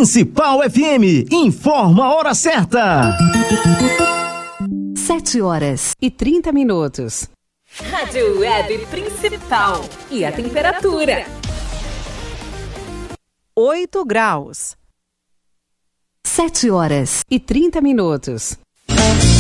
Principal FM, informa a hora certa. 7h30. Rádio Web Principal. E a temperatura? 8 graus. 7h30.